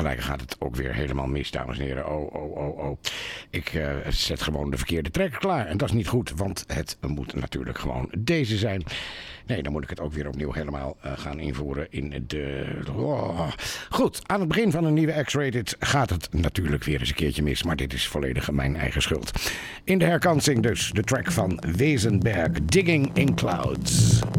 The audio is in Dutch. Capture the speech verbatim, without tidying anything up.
tegelijk gaat het ook weer helemaal mis, dames en heren. Oh, oh, oh, oh. Ik uh, zet gewoon de verkeerde track klaar. En dat is niet goed, want het moet natuurlijk gewoon deze zijn. Nee, dan moet ik het ook weer opnieuw helemaal uh, gaan invoeren in de... Oh. Goed, aan het begin van een nieuwe X-Rated gaat het natuurlijk weer eens een keertje mis. Maar dit is volledig mijn eigen schuld. In de herkansing dus de track van Wezenberg, Digging in Clouds.